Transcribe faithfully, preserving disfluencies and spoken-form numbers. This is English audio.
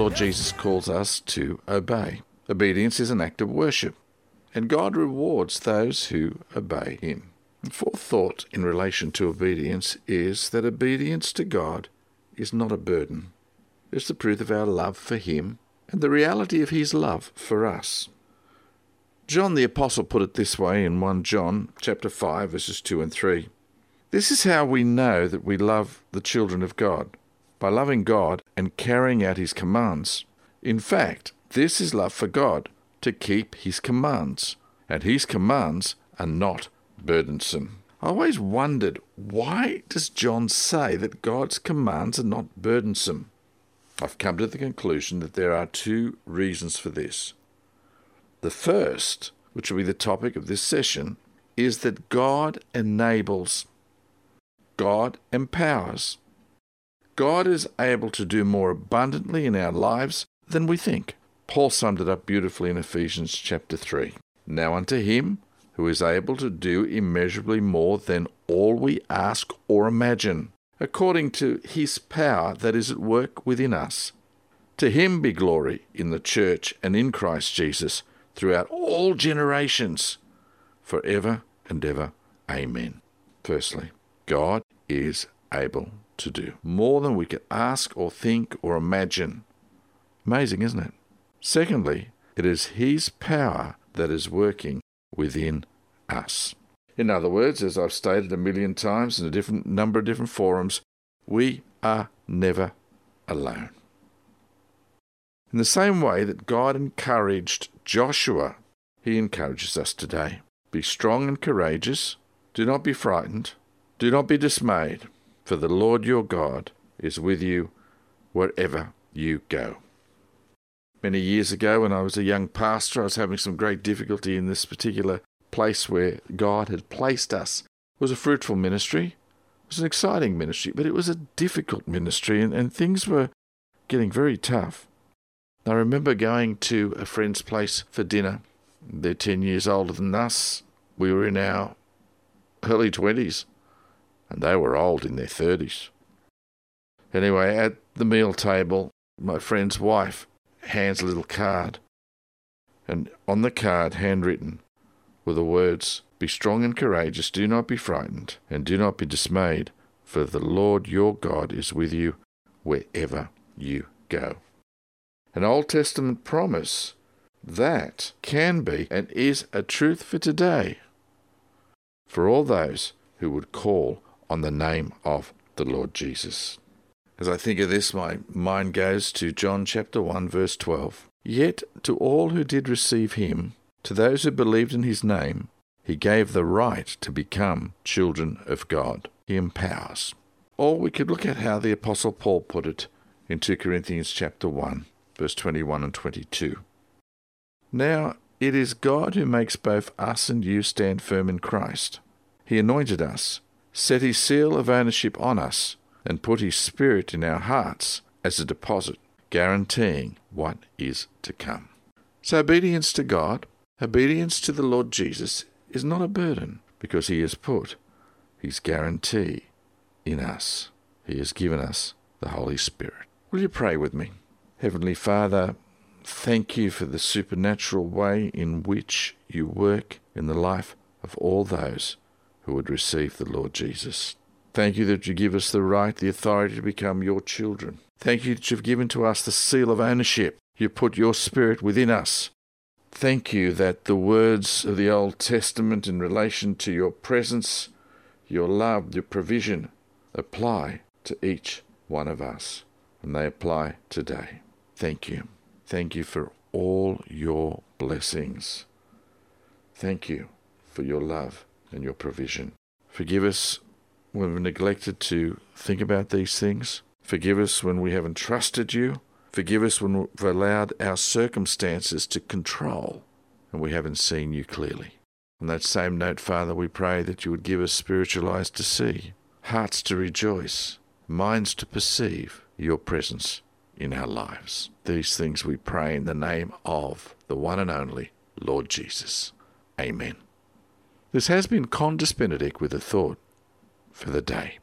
Lord Jesus calls us to obey. Obedience is an act of worship, and God rewards those who obey him. The fourth thought in relation to obedience is that obedience to God is not a burden. It's the truth of our love for him and the reality of his love for us. John the Apostle put it this way in First John chapter five, verses two and three. This is how we know that we love the children of God, by loving God and carrying out his commands. In fact, this is love for God, to keep his commands, and his commands are not burdensome. I always wondered, why does John say that God's commands are not burdensome? I've come to the conclusion that there are two reasons for this. The first, which will be the topic of this session, is that God enables. God empowers. God is able to do more abundantly in our lives than we think. Paul summed it up beautifully in Ephesians chapter three. Now unto him who is able to do immeasurably more than all we ask or imagine, according to his power that is at work within us. To him be glory in the church and in Christ Jesus throughout all generations, forever and ever. Amen. Firstly, God is able to do more than we can ask or think or imagine. Amazing, isn't it? Secondly, it is his power that is working within us. In other words, as I've stated a million times in a different number of different forums, we are never alone. In the same way that God encouraged Joshua, he encourages us today. Be strong and courageous. Do not be frightened. Do not be dismayed, for the Lord your God is with you wherever you go. Many years ago, when I was a young pastor, I was having some great difficulty in this particular place where God had placed us. It was a fruitful ministry. It was an exciting ministry, but it was a difficult ministry, and, and things were getting very tough. I remember going to a friend's place for dinner. They're ten years older than us. We were in our early twenties, and they were old in their thirties. Anyway, at the meal table, my friend's wife hands a little card, and on the card, handwritten, were the words, "Be strong and courageous, do not be frightened, and do not be dismayed, for the Lord your God is with you wherever you go." An Old Testament promise that can be and is a truth for today, for all those who would call on the name of the Lord Jesus. As I think of this, my mind goes to John chapter one, verse twelve. Yet to all who did receive him, to those who believed in his name, he gave the right to become children of God. He empowers. Or we could look at how the Apostle Paul put it in Second Corinthians chapter one, verse twenty-one and twenty-two. Now it is God who makes both us and you stand firm in Christ. He anointed us, set his seal of ownership on us, and put his Spirit in our hearts as a deposit, guaranteeing what is to come. So obedience to God, obedience to the Lord Jesus, is not a burden, because he has put his guarantee in us. He has given us the Holy Spirit. Will you pray with me? Heavenly Father, thank you for the supernatural way in which you work in the life of all those who would receive the Lord Jesus. Thank you that you give us the right, the authority to become your children. Thank you that you've given to us the seal of ownership. You put your Spirit within us. Thank you that the words of the Old Testament in relation to your presence, your love, your provision, apply to each one of us, and they apply today. Thank you. Thank you for all your blessings. Thank you for your love and your provision. Forgive us when we've neglected to think about these things. Forgive us when we haven't trusted you. Forgive us when we've allowed our circumstances to control and we haven't seen you clearly. On that same note, Father, we pray that you would give us spiritual eyes to see, hearts to rejoice, minds to perceive your presence in our lives. These things we pray in the name of the one and only Lord Jesus. Amen. This has been Condis Benedict with a thought for the day.